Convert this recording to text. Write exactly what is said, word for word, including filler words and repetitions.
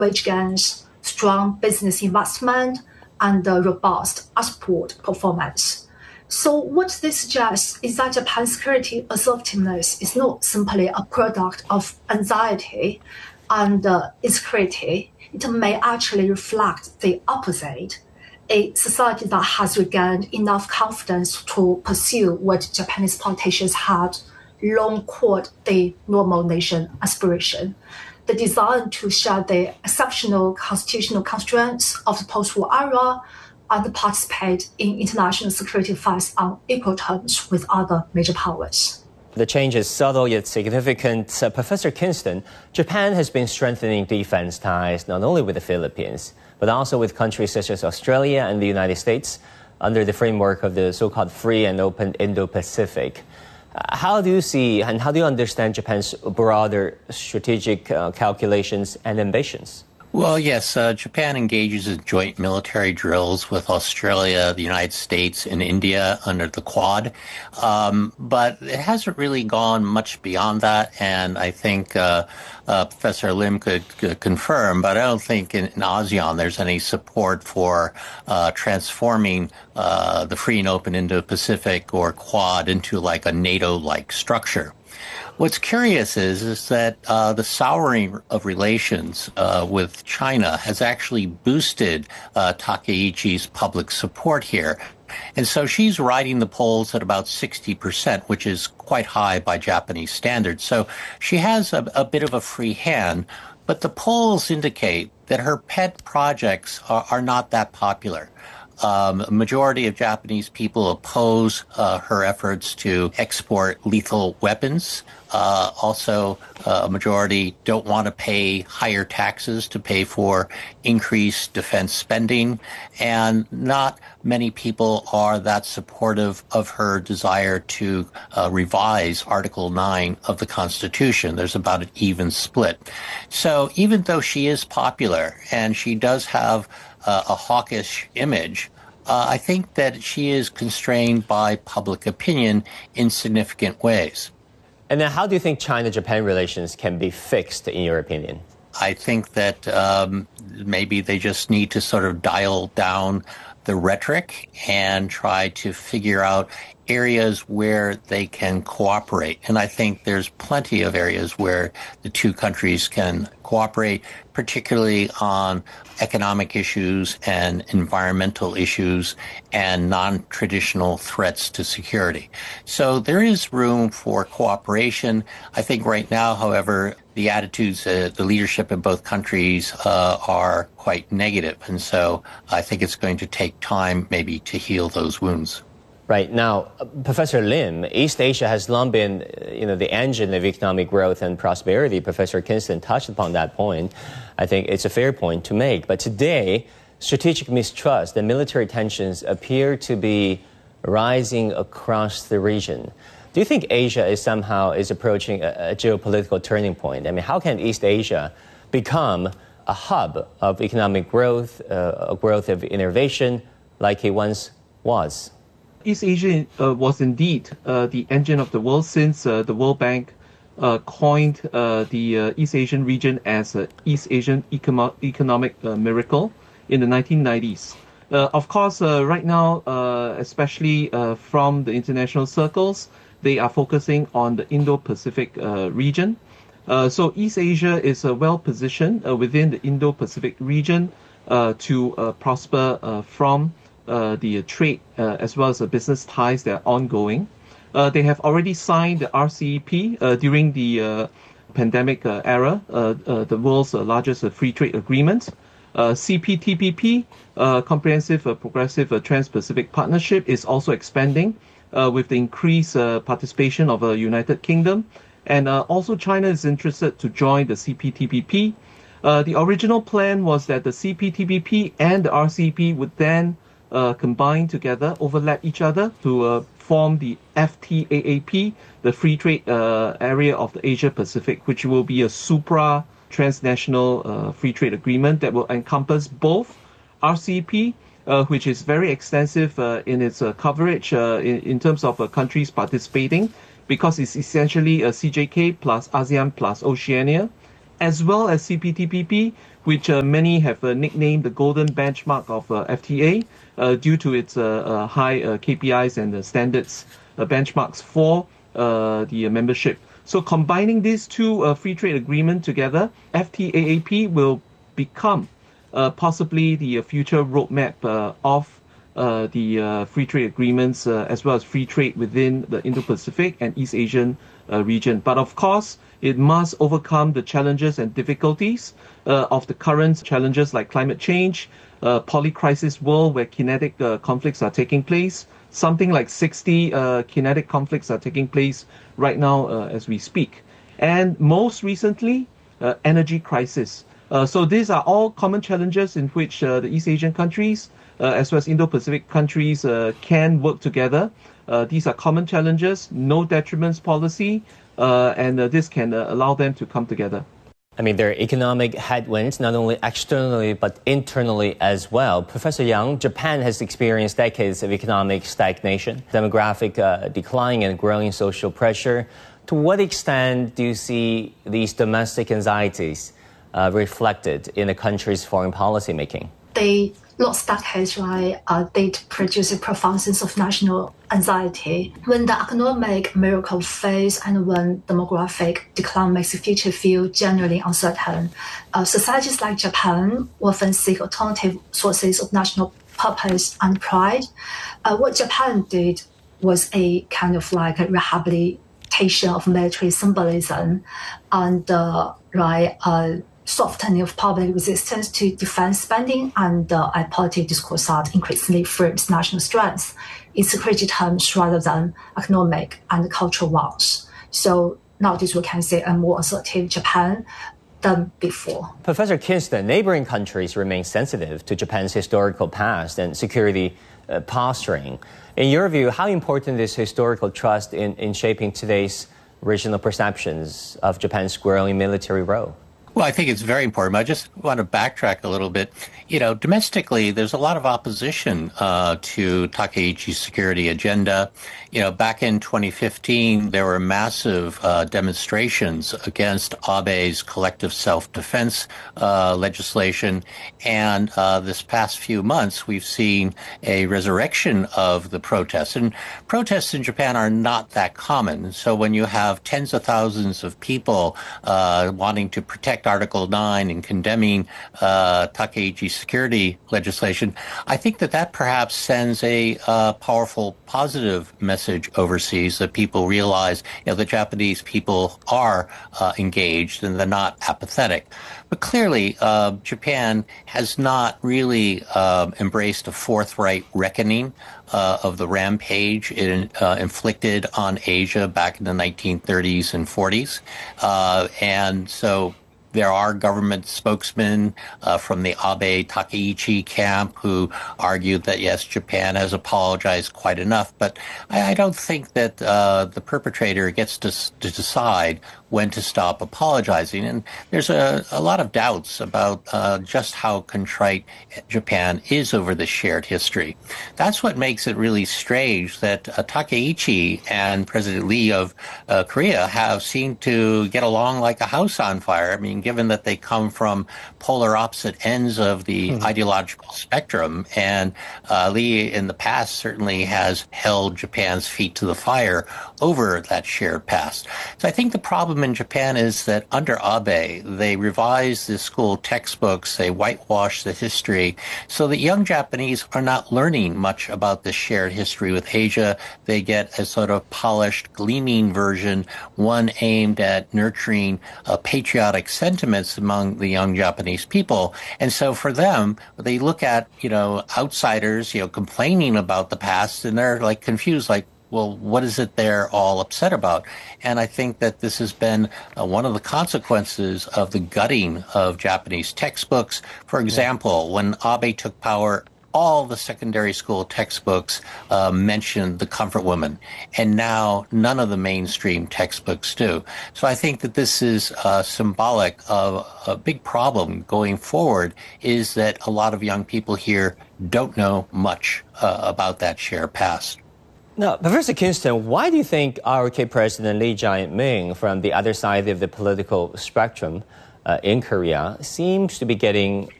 wage gains, strong business investment, and a robust export performance. So what this suggests is that Japan's security assertiveness is not simply a product of anxiety and uh, insecurity. It may actually reflect the opposite, a society that has regained enough confidence to pursue what Japanese politicians had long called the normal nation aspiration, the desire to share the exceptional constitutional constraints of the post-war era and participate in international security affairs on equal terms with other major powers. The change is subtle yet significant. Uh, Professor Kinston, Japan has been strengthening defense ties not only with the Philippines, but also with countries such as Australia and the United States under the framework of the so-called free and open Indo-Pacific. Uh, how do you see and how do you understand Japan's broader strategic uh, calculations and ambitions? Well, yes, uh, Japan engages in joint military drills with Australia, the United States, and India under the Quad. Um, but it hasn't really gone much beyond that. And I think uh, uh, Professor Lim could, could confirm, but I don't think in, in ASEAN there's any support for uh, transforming uh, the free and open Indo-Pacific or Quad into like a NATO-like structure. What's curious is, is that uh, the souring of relations uh, with China has actually boosted uh, Takeichi's public support here. And so she's riding the polls at about sixty percent, which is quite high by Japanese standards. So she has a, a bit of a free hand, but the polls indicate that her pet projects are, are not that popular. Um, a majority of Japanese people oppose uh, her efforts to export lethal weapons. Uh, also, uh, a majority don't want to pay higher taxes to pay for increased defense spending. And not many people are that supportive of her desire to uh, revise Article nine of the Constitution. There's about an even split. So even though she is popular and she does have uh, a hawkish image, uh, I think that she is constrained by public opinion in significant ways. And then how do you think China-Japan relations can be fixed, in your opinion? I think that um, maybe they just need to sort of dial down the rhetoric and try to figure out areas where they can cooperate. And I think there's plenty of areas where the two countries can cooperate, particularly on economic issues and environmental issues and non-traditional threats to security. So there is room for cooperation. I think right now, however, the attitudes, uh, the leadership in both countries uh, are quite negative. And so I think it's going to take time maybe to heal those wounds. Right. Now, Professor Lim, East Asia has long been, you know, the engine of economic growth and prosperity. Professor Kinston touched upon that point. I think it's a fair point to make. But today, strategic mistrust and military tensions appear to be rising across the region. Do you think Asia is somehow is approaching a, a geopolitical turning point? I mean, how can East Asia become a hub of economic growth, uh, a growth of innovation like it once was? East Asia uh, was indeed uh, the engine of the world since uh, the World Bank uh, coined uh, the uh, East Asian region as an East Asian econo- economic uh, miracle in the nineteen nineties. Uh, of course, uh, right now, uh, especially uh, from the international circles, they are focusing on the Indo-Pacific uh, region. Uh, so East Asia is uh, well positioned uh, within the Indo-Pacific region uh, to uh, prosper uh, from Uh, the uh, trade uh, as well as the business ties that are ongoing. Uh, they have already signed the R C E P uh, during the uh, pandemic uh, era, uh, uh, the world's uh, largest uh, free trade agreement. Uh, C P T P P, uh, Comprehensive uh, Progressive uh, Trans-Pacific Partnership, is also expanding uh, with the increased uh, participation of the uh, United Kingdom. And uh, also China is interested to join the C P T P P. Uh, the original plan was that the C P T P P and the R C E P would then Uh, combine together, overlap each other to uh, form the F T A A P, the free trade uh, area of the Asia Pacific, which will be a supra transnational uh, free trade agreement that will encompass both R C E P, uh, which is very extensive uh, in its uh, coverage uh, in, in terms of uh, countries participating, because it's essentially a C J K plus ASEAN plus Oceania, as well as C P T P P, which uh, many have uh, nicknamed the golden benchmark of uh, F T A uh, due to its uh, uh, high uh, K P Is and uh, standards uh, benchmarks for uh, the uh, membership. So combining these two uh, free trade agreements together, F T A A P will become uh, possibly the uh, future roadmap uh, of uh, the uh, free trade agreements uh, as well as free trade within the Indo-Pacific and East Asian uh, region. But of course, it must overcome the challenges and difficulties uh, of the current challenges like climate change, uh, polycrisis world where kinetic uh, conflicts are taking place. Something like sixty uh, kinetic conflicts are taking place right now uh, as we speak. And most recently, uh, energy crisis. Uh, so these are all common challenges in which uh, the East Asian countries, uh, as well as Indo-Pacific countries, uh, can work together. Uh, these are common challenges, no detriments policy, uh, and uh, this can uh, allow them to come together. I mean, there are economic headwinds, not only externally, but internally as well. Professor Yang, Japan has experienced decades of economic stagnation, demographic uh, decline, and growing social pressure. To what extent do you see these domestic anxieties uh, reflected in the country's foreign policy making? They lost decades, right? Uh, they produce a profound sense of national anxiety. When the economic miracle fails and when demographic decline makes the future feel generally uncertain, uh, societies like Japan often seek alternative sources of national purpose and pride. Uh, what Japan did was a kind of like a rehabilitation of military symbolism and uh, right, uh, softening of public resistance to defense spending and uh, a political discourse that increasingly frames national strength in security terms rather than economic and cultural ones. So nowadays we can say a more assertive Japan than before. Professor Kinston, neighboring countries remain sensitive to Japan's historical past and security uh, posturing. In your view, how important is historical trust in, in shaping today's regional perceptions of Japan's growing military role? Well, I think it's very important. I just want to backtrack a little bit. You know, domestically, there's a lot of opposition uh, to Takeichi's security agenda. You know, back in twenty fifteen, there were massive uh, demonstrations against Abe's collective self-defense uh, legislation. And uh, this past few months, we've seen a resurrection of the protests. And protests in Japan are not that common. So when you have tens of thousands of people uh, wanting to protect Article nine and condemning uh, Takeichi's security legislation, I think that that perhaps sends a uh, powerful positive message overseas that people realize, you know, the Japanese people are uh, engaged and they're not apathetic. But clearly, uh, Japan has not really uh, embraced a forthright reckoning uh, of the rampage it uh, inflicted on Asia back in the nineteen thirties and forties. Uh, and so there are government spokesmen uh, from the Abe Takeichi camp who argued that, yes, Japan has apologized quite enough. But I, I don't think that uh, the perpetrator gets to, to decide when to stop apologizing. And there's a, a lot of doubts about uh, just how contrite Japan is over this shared history. That's what makes it really strange that uh, Takeichi and President Lee of uh, Korea have seemed to get along like a house on fire. I mean, given that they come from polar opposite ends of the mm-hmm. ideological spectrum. And uh, Lee in the past certainly has held Japan's feet to the fire over that shared past. So I think the problem in Japan is that under Abe, they revised the school textbooks, they whitewashed the history, so that young Japanese are not learning much about this shared history with Asia. They get a sort of polished, gleaming version, one aimed at nurturing a patriotic sentiments among the young Japanese people. And so for them, they look at, you know, outsiders, you know, complaining about the past, and they're like confused, like, well, what is it they're all upset about? And I think that this has been uh, one of the consequences of the gutting of Japanese textbooks. For example, yeah. when Abe took power, all the secondary school textbooks uh, mentioned the comfort woman, and now none of the mainstream textbooks do. So I think that this is uh, symbolic of a big problem going forward, is that a lot of young people here don't know much uh, about that shared past. Now, Professor Kinston, why do you think R O K President Lee Jae-myung, from the other side of the political spectrum, uh, in Korea seems to be getting